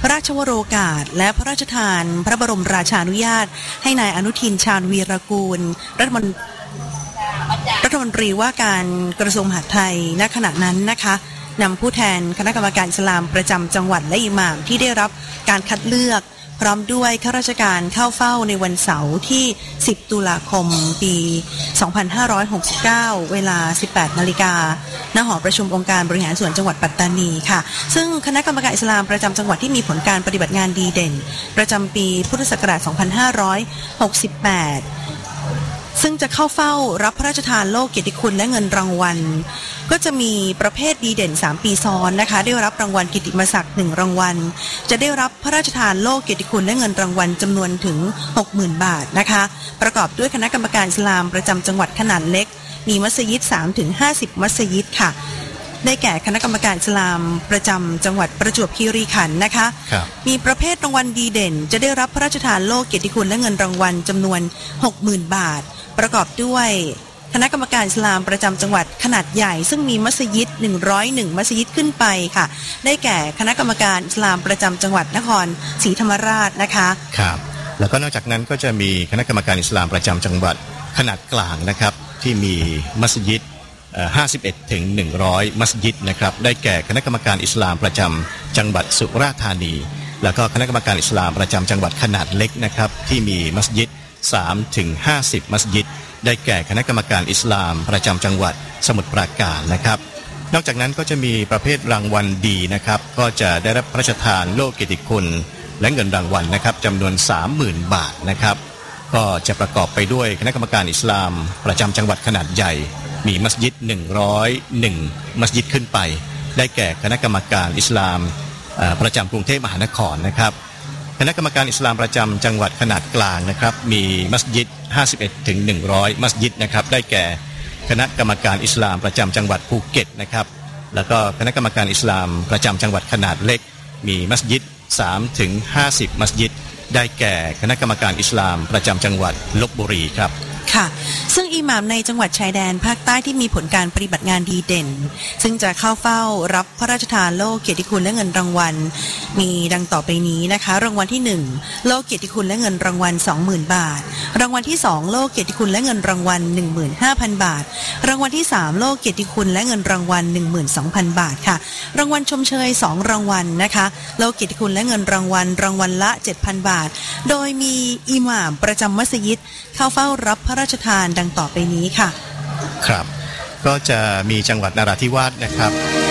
พระราชวโรกาสและพระราชทานพระบรมราชานุญาตให้นายอนุทินชาญวีรกูลรัฐมนตรีว่าการกระทรวงมหาดไทยณขณะนั้นนะคะนำผู้แทนคณะกรรมการอิสลามประจำจังหวัดและอิหม่ามที่ได้รับการคัดเลือกพร้อมด้วยข้าราชการเข้าเฝ้าในวันเสาร์ที่10ตุลาคมปี2569เวลา 18:00 น.ณ หอประชุมองค์การบริหารส่วนจังหวัดปัตตานีค่ะซึ่งคณะกรรมการอิสลามประจำจังหวัดที่มีผลการปฏิบัติงานดีเด่นประจำปีพุทธศักราช2568ซึ่งจะเข้าเฝ้ารับพระราชทานโล่เกียรติคุณและเงินรางวัลก็จะมีประเภทดีเด่น3ปีซ้อนนะคะได้รับรางวัลกิตติมศักดิ์1รางวัลจะได้รับพระราชทานโล่เกียรติคุณและเงินรางวัลจำนวนถึง 60,000 บาทนะคะประกอบด้วยคณะกรรมการอิสลามประจำจังหวัดขนาดเล็กมีมัสยิด 3-50 มัสยิดค่ะได้แก่คณะกรรมการอิสลามประจำจังหวัดประจวบคีรีขันธ์นะคะมีประเภทรางวัลดีเด่นจะได้รับพระราชทานโล่เกียรติคุณและเงินรางวัลจำนวน 60,000 บาทประกอบด้วยคณะกรรมการอิสลามประจำจังหวัดขนาดใหญ่ซึ่งมีมัสยิด101มัสยิดขึ้นไปค่ะได้แก่คณะกรรมการอิสลามประจำจังหวัดนครศรีธรรมราชนะคะครับแล้วก็นอกจากนั้นก็จะมีคณะกรรมการอิสลามประจำจังหวัดขนาดกลางนะครับที่มีมัสยิด51 ถึง 100 มัสยิดนะครับได้แก่คณะกรรมการอิสลามประจำจังหวัดสุราษฎร์ธานีแล้วก็คณะกรรมการอิสลามประจำจังหวัดขนาดเล็กนะครับที่มีมัสยิด3 ถึง 50 มัสยิดได้แก่คณะกรรมการอิสลามประจำจังหวัดสมุทรปราการนะครับนอกจากนั้นก็จะมีประเภทรางวัลดีนะครับก็จะได้รับพระราชทานโล่เกียรติคุณและเงินรางวัลนะครับจำนวน 30,000 บาทนะครับก็จะประกอบไปด้วยคณะกรรมการอิสลามประจำจังหวัดขนาดใหญ่มีมัสยิด101มัสยิดขึ้นไปได้แก่คณะกรรมการอิสลามประจำกรุงเทพมหานครนะครับคณะกรรมการอิสลามประจำจังหวัดขนาดกลางนะครับมีมัสยิด51 ถึง 100 มัสยิดนะครับได้แก่คณะกรรมการอิสลามประจำจังหวัดภูเก็ตนะครับแล้วก็คณะกรรมการอิสลามประจำจังหวัดขนาดเล็กมีมัสยิด3 ถึง 50 มัสยิดได้แก่คณะกรรมการอิสลามประจำจังหวัดลพบุรีครับค่ะซึ่งอิหม่ามในจังหวัดชายแดนภาคใต้ที่มีผลการปฏิบัติงานดีเด่นซึ่งจะเข้าเฝ้ารับพระราชทานโล่เกียรติคุณและเงินรางวัลมีดังต่อไปนี้นะคะรางวัลที่1โล่เกียรติคุณและเงินรางวัล 20,000 บาทรางวัลที่2โล่เกียรติคุณและเงินรางวัล 15,000 บาทรางวัลที่3โล่เกียรติคุณและเงินรางวัล 12,000 บาทค่ะรางวัลชมเชย2รางวัลนะคะโล่เกียรติคุณและเงินรางวัลรางวัลละ 7,000 บาทโดยมีอิหม่ามประจำมัสยิดเข้าเฝ้ารับพระราชทานดังต่อไปนี้ค่ะครับก็จะมีจังหวัดนราธิวาสนะครับ